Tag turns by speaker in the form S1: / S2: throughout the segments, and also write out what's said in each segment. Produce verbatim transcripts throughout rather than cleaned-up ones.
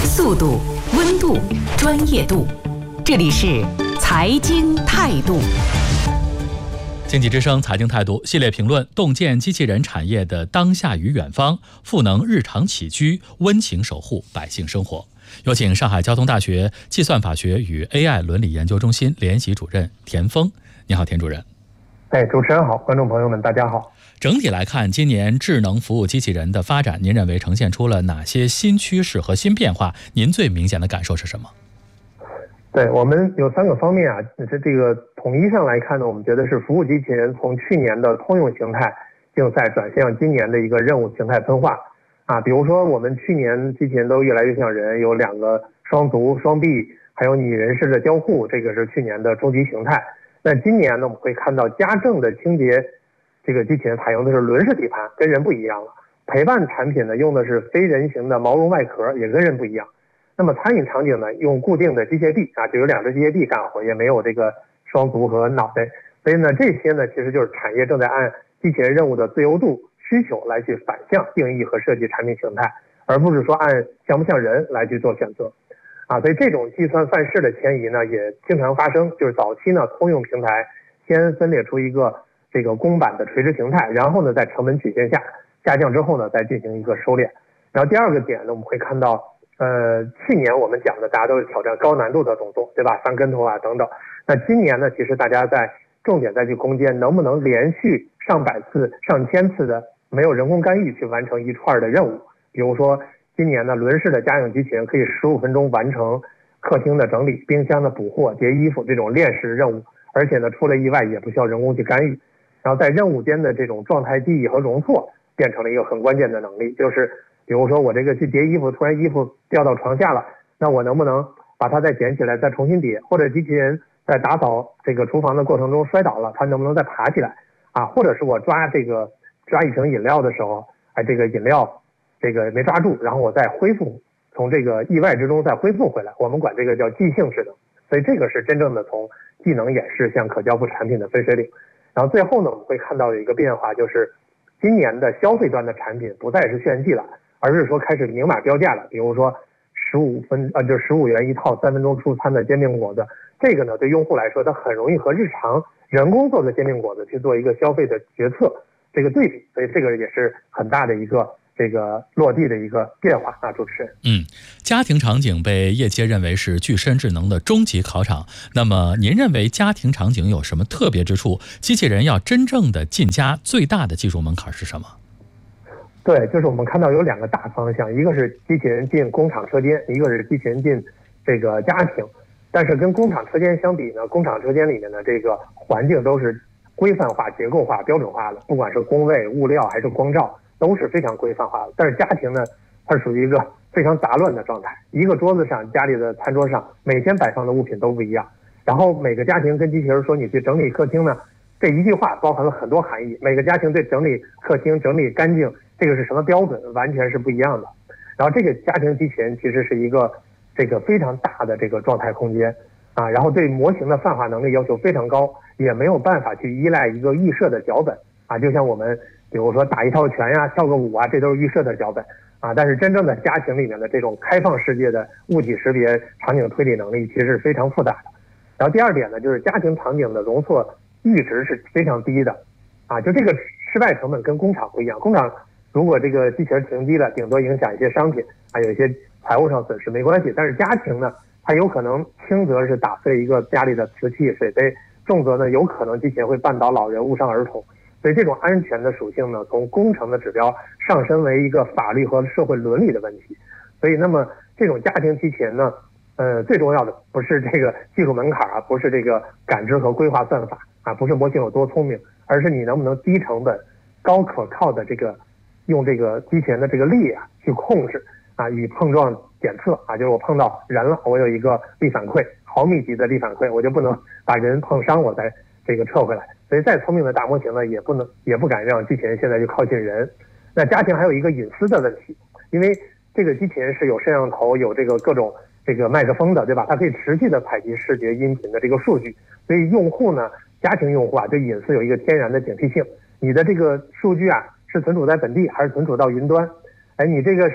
S1: 速度、温度、专业度，这里是财经态度。经济之声财经态度系列评论：洞见机器人产业的当下与远方，赋能日常起居，温情守护百姓生活。有请上海交通大学计算法学与 A I 伦理研究中心联席主任田峰。你好，田主任。
S2: 哎，主持人好，观众朋友们大家好。
S1: 整体来看，今年智能服务机器人的发展，您认为呈现出了哪些新趋势和新变化？您最明显的感受是什么？
S2: 对，我们有三个方面啊，这这个统一上来看呢，我们觉得是服务机器人从去年的通用形态竞赛转向今年的一个任务形态分化啊。比如说我们去年机器人都越来越像人，有两个双足双臂，还有拟人式的交互，这个是去年的终极形态。那今年呢，我们会看到家政的清洁这个机器人采用的是轮式底盘，跟人不一样了。陪伴产品呢，用的是非人形的毛绒外壳，也跟人不一样。那么餐饮场景呢，用固定的机械臂啊，就有两只机械臂干活，也没有这个双足和脑袋。所以呢，这些呢，其实就是产业正在按机器人任务的自由度需求来去反向定义和设计产品形态，而不是说按像不像人来去做选择啊。所以这种计算范式的迁移呢，也经常发生。就是早期呢，通用平台先分裂出一个这个公版的垂直形态，然后呢，在成本曲线下下降之后呢，再进行一个收敛。然后第二个点呢，我们会看到。呃，去年我们讲的大家都是挑战高难度的动作，对吧？翻跟头啊等等。那今年呢，其实大家在重点在去攻坚能不能连续上百次、上千次的没有人工干预去完成一串的任务。比如说今年呢，轮式的家用机器人可以十五分钟完成客厅的整理、冰箱的补货、叠衣服这种链式任务，而且呢，出了意外也不需要人工去干预。然后在任务间的这种状态记忆和容错变成了一个很关键的能力，就是比如说我这个去叠衣服，突然衣服掉到床下了，那我能不能把它再捡起来再重新叠？或者机器人在打扫这个厨房的过程中摔倒了，它能不能再爬起来啊？或者是我抓这个抓一瓶饮料的时候，哎，这个饮料这个没抓住，然后我再恢复，从这个意外之中再恢复回来，我们管这个叫即兴智能。所以这个是真正的从技能演示向可交付产品的分水岭。然后最后呢，我们会看到有一个变化，就是今年的消费端的产品不再是炫技了，而是说开始明码标价了。比如说十五分呃，就十五元一套三分钟出餐的煎饼果子，这个呢对用户来说，它很容易和日常人工做的煎饼果子去做一个消费的决策这个对比，所以这个也是很大的一个这个落地的一个变化啊。主持人，
S1: 嗯，家庭场景被业界认为是具身智能的终极考场。那么您认为家庭场景有什么特别之处？机器人要真正的进家，最大的技术门槛是什么？
S2: 对，就是我们看到有两个大方向，一个是机器人进工厂车间，一个是机器人进这个家庭。但是跟工厂车间相比呢，工厂车间里面的这个环境都是规范化、结构化、标准化的，不管是工位、物料还是光照，都是非常规范化的。但是家庭呢，它属于一个非常杂乱的状态，一个桌子上，家里的餐桌上每天摆放的物品都不一样。然后每个家庭跟机器人说你去整理客厅呢，这一句话包含了很多含义。每个家庭对整理客厅、整理干净这个是什么标准，完全是不一样的。然后这个家庭机器人其实是一个这个非常大的这个状态空间啊，然后对模型的泛化能力要求非常高，也没有办法去依赖一个预设的脚本啊。就像我们比如说打一套拳呀、跳个舞啊，这都是预设的脚本啊。但是真正的家庭里面的这种开放世界的物体识别、场景推理能力其实是非常复杂的。然后第二点呢，就是家庭场景的容错阈值是非常低的啊，就这个失败成本跟工厂不一样。工厂如果这个机器人停机了，顶多影响一些商品，还有一些财务上损失没关系。但是家庭呢，它有可能轻则是打碎一个家里的瓷器、水杯，重则呢有可能机器人会绊倒老人、误伤儿童。所以这种安全的属性呢，从工程的指标上升为一个法律和社会伦理的问题。所以那么这种家庭机器人呢，呃，最重要的不是这个技术门槛啊，不是这个感知和规划算法啊，不是模型有多聪明，而是你能不能低成本、高可靠的这个用这个机器人的这个力啊去控制啊，与碰撞检测啊，就是我碰到人了，我有一个力反馈，毫米级的力反馈，我就不能把人碰伤我再这个撤回来。所以再聪明的大模型呢，也不能也不敢让机器人现在就靠近人。那家庭还有一个隐私的问题，因为这个机器人是有摄像头、有这个各种这个麦克风的，对吧？它可以持续的采集视觉、音频的这个数据，所以用户呢，家庭用户啊，对隐私有一个天然的警惕性。你的这个数据啊，是存储在本地还是存储到云端？哎，你这个是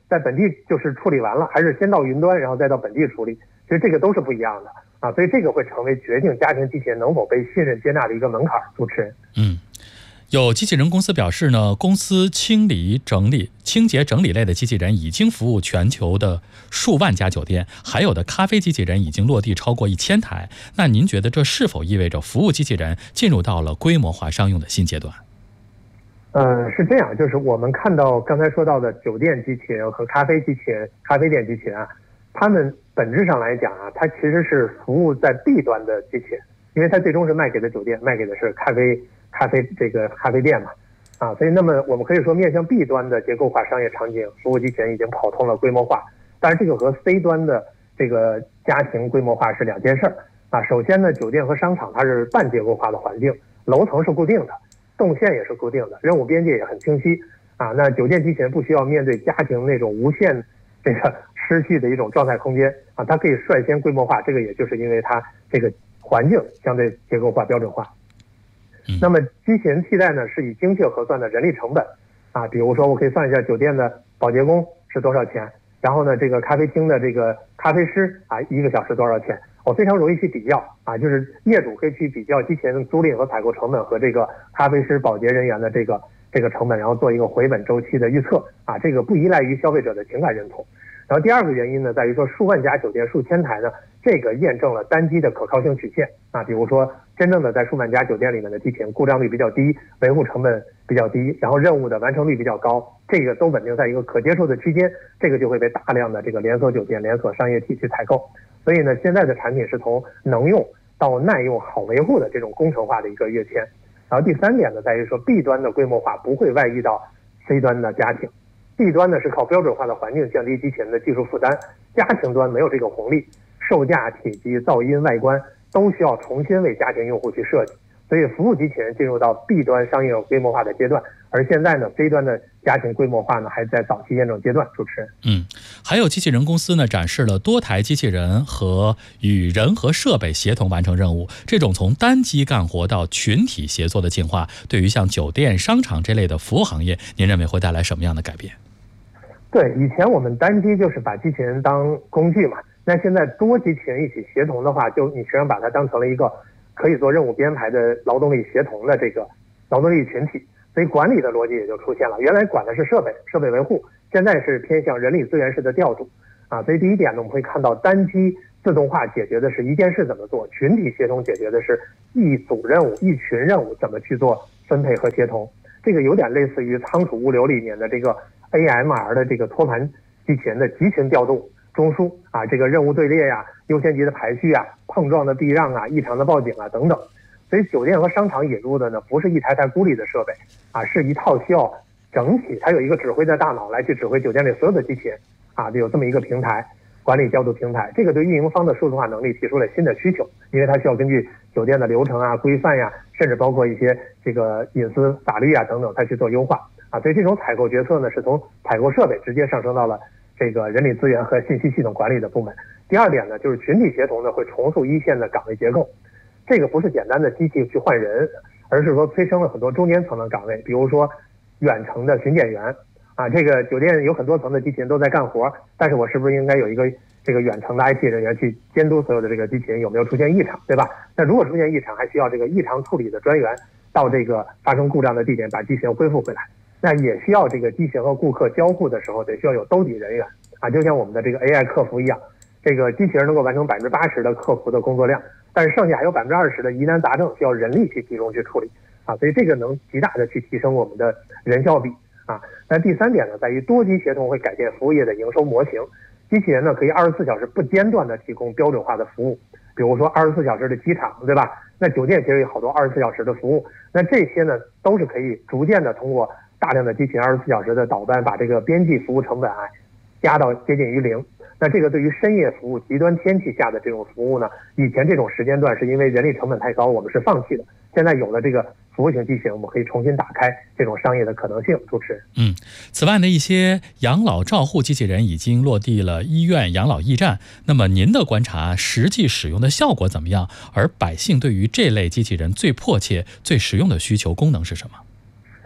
S2: 在本地就是处理完了，还是先到云端然后再到本地处理，其实这个都是不一样的啊，所以这个会成为决定家庭机器人能否被信任接纳的一个门槛。主持人，
S1: 嗯。有机器人公司表示呢，公司清理整理、清洁整理类的机器人已经服务全球的数万家酒店，还有的咖啡机器人已经落地超过一千台。那您觉得这是否意味着服务机器人进入到了规模化商用的新阶段？
S2: 呃，是这样，就是我们看到刚才说到的酒店机器人和咖啡机器人、咖啡店机器人啊，他们本质上来讲啊，它其实是服务在 B 端的机器人，因为它最终是卖给的酒店，卖给的是咖啡。咖啡这个咖啡店嘛，啊，所以那么我们可以说面向 B 端的结构化商业场景，服务机器人已经跑通了规模化。但是这个和 C 端的这个家庭规模化是两件事儿啊。首先呢，酒店和商场它是半结构化的环境，楼层是固定的，动线也是固定的，任务边界也很清晰啊。那酒店机器人不需要面对家庭那种无限这个失序的一种状态空间啊，它可以率先规模化，这个也就是因为它这个环境相对结构化标准化。那么机器人替代呢，是以精确核算的人力成本啊，比如说我可以算一下酒店的保洁工是多少钱，然后呢这个咖啡厅的这个咖啡师啊一个小时多少钱，我非常容易去比较啊，就是业主可以去比较机器人租赁和采购成本和这个咖啡师保洁人员的这个这个成本，然后做一个回本周期的预测啊，这个不依赖于消费者的情感认同。然后第二个原因呢，在于说数万家酒店数千台呢，这个验证了单机的可靠性曲线啊，比如说真正的在数万家酒店里面的机器人故障率比较低，维护成本比较低，然后任务的完成率比较高，这个都稳定在一个可接受的区间，这个就会被大量的这个连锁酒店、连锁商业体去采购。所以呢，现在的产品是从能用到耐用、好维护的这种工程化的一个跃迁。然后第三点呢，在于说 B 端的规模化不会外溢到 C 端的家庭。B 端呢是靠标准化的环境降低机器人的技术负担，家庭端没有这个红利，售价、体积、噪音、外观都需要重新为家庭用户去设计，所以服务机器人进入到 B 端商业规模化的阶段，而现在呢 C 端的家庭规模化呢还在早期验证阶段。主持人，
S1: 嗯，还有机器人公司呢展示了多台机器人和与人和设备协同完成任务，这种从单机干活到群体协作的进化，对于像酒店、商场这类的服务行业，您认为会带来什么样的改变？
S2: 对，以前我们单机就是把机器人当工具嘛，那现在多机器人一起协同的话，就你实际上把它当成了一个可以做任务编排的劳动力协同的这个劳动力群体，所以管理的逻辑也就出现了。原来管的是设备、设备维护，现在是偏向人力资源式的调度啊。所以第一点呢，我们会看到单机自动化解决的是一件事怎么做，群体协同解决的是一组任务、一群任务怎么去做分配和协同。这个有点类似于仓储物流里面的这个A M R 的这个托盘机器人的集群调度中枢啊，这个任务队列呀、优先级的排序啊、碰撞的避让啊、异常的报警啊等等。所以酒店和商场引入的呢，不是一台台孤立的设备啊，是一套需要整体，它有一个指挥的大脑来去指挥酒店里所有的机器人啊，有这么一个平台管理调度平台。这个对运营方的数字化能力提出了新的需求，因为它需要根据酒店的流程啊、规范呀、啊，甚至包括一些这个隐私法律啊等等，它去做优化。啊，所以这种采购决策呢，是从采购设备直接上升到了这个人力资源和信息系统管理的部门。第二点呢，就是群体协同呢会重塑一线的岗位结构，这个不是简单的机器去换人，而是说催生了很多中间层的岗位，比如说远程的巡检员啊，这个酒店有很多层的机器人都在干活，但是我是不是应该有一个这个远程的 I T 人员去监督所有的这个机器人有没有出现异常，对吧？那如果出现异常，还需要这个异常处理的专员到这个发生故障的地点把机器人恢复回来。那也需要这个机器人和顾客交互的时候，得需要有兜底人员啊，就像我们的这个 A I 客服一样，这个机器人能够完成百分之八十的客服的工作量，但是剩下还有百分之二十的疑难杂症需要人力去集中去处理啊，所以这个能极大的去提升我们的人效比啊。那第三点呢，在于多机协同会改变服务业的营收模型，机器人呢可以二十四小时不间断的提供标准化的服务，比如说二十四小时的机场，对吧？那酒店其实有好多二十四小时的服务，那这些呢都是可以逐渐的通过大量的机器人二十四小时的导班，把这个边际服务成本啊压到接近于零。那这个对于深夜服务、极端天气下的这种服务呢，以前这种时间段是因为人力成本太高，我们是放弃的。现在有了这个服务型机器人，我们可以重新打开这种商业的可能性。主持人，
S1: 嗯，此外呢，一些养老照护机器人已经落地了医院、养老驿站。那么您的观察，实际使用的效果怎么样？而百姓对于这类机器人最迫切、最实用的需求功能是什么？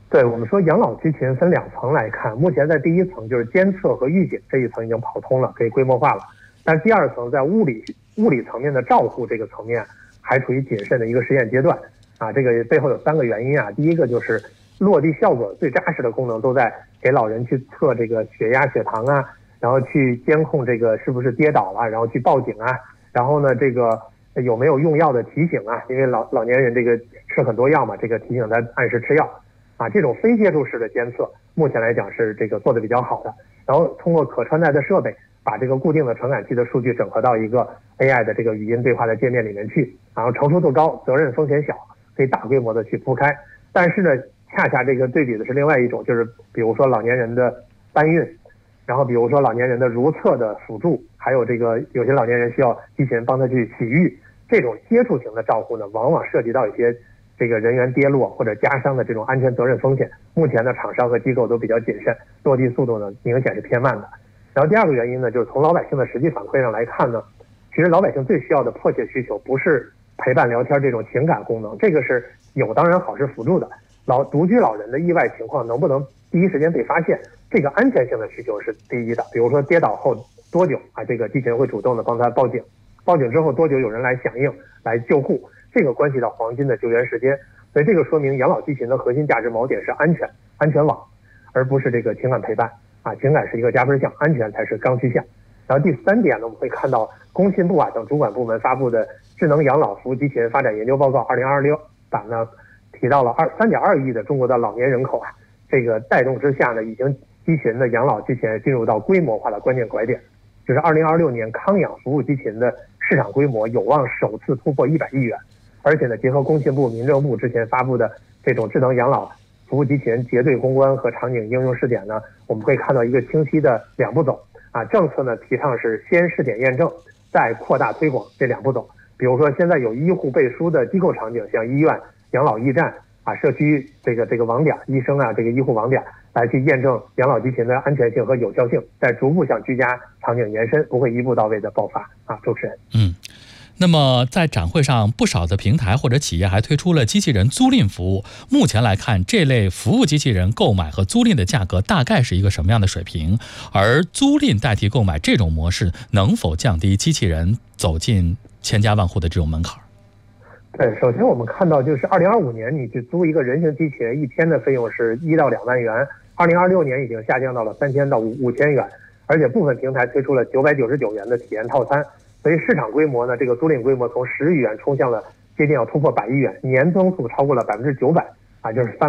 S2: 对，我们说养老机器人分两层来看，目前在第一层就是监测和预警这一层已经跑通了，可以规模化了。但第二层在物理物理层面的照护这个层面还处于谨慎的一个实验阶段啊。这个背后有三个原因啊，第一个就是落地效果最扎实的功能都在给老人去测这个血压、血糖啊，然后去监控这个是不是跌倒了，然后去报警啊，然后呢这个有没有用药的提醒啊，因为老老年人这个吃很多药嘛，这个提醒他按时吃药啊。这种非接触式的监测目前来讲是这个做的比较好的，然后通过可穿戴的设备把这个固定的传感器的数据整合到一个 A I 的这个语音对话的界面里面去，然后成熟度高，责任风险小，可以大规模的去铺开。但是呢，恰恰这个对比的是另外一种，就是比如说老年人的搬运，然后比如说老年人的如厕的辅助，还有这个有些老年人需要机器人帮他去洗浴，这种接触型的照护呢，往往涉及到一些这个人员跌落或者夹伤的这种安全责任风险。目前呢，厂商和机构都比较谨慎，落地速度呢明显是偏慢的。然后第二个原因呢，就是从老百姓的实际反馈上来看呢，其实老百姓最需要的迫切需求不是陪伴聊天这种情感功能，这个是有当然好是辅助的。老独居老人的意外情况能不能第一时间被发现，这个安全性的需求是第一的。比如说跌倒后多久啊，这个机器人会主动的帮他报警，报警之后多久有人来响应来救护，这个关系到黄金的救援时间。所以这个说明养老机器人的核心价值锚点是安全，安全网，而不是这个情感陪伴啊，情感是一个加分项，安全才是刚需项。然后第三点呢，我们会看到工信部啊等主管部门发布的智能养老服务机器人发展研究报告二零二六版呢，提到了二三点二亿的中国的老年人口啊，这个带动之下呢，已经机器人的养老机器人进入到规模化的关键拐点，就是二零二六年康养服务机器人的市场规模有望首次突破一百亿元。而且呢，结合工信部、民政部之前发布的这种智能养老服务机器人结对攻关和场景应用试点呢，我们会看到一个清晰的两步走啊。政策呢提倡是先试点验证，再扩大推广这两步走。比如说现在有医护背书的机构场景，像医院、养老驿站啊、社区这个这个网点、医生啊这个医护网点来去验证养老机器人的安全性和有效性，再逐步向居家场景延伸，不会一步到位的爆发啊。主持人，
S1: 嗯。那么在展会上，不少的平台或者企业还推出了机器人租赁服务。目前来看，这类服务机器人购买和租赁的价格大概是一个什么样的水平？而租赁代替购买这种模式，能否降低机器人走进千家万户的这种门槛？
S2: 对，首先我们看到，就是二零二五年你去租一个人形机器人，一天的费用是一到两万元，二零二六年已经下降到了三千到五五千元，而且部分平台推出了九百九十九元的体验套餐。所以市场规模呢，这个租赁规模从十亿元冲向了接近要突破百亿元，年增速超过了百分之九百啊，就是翻。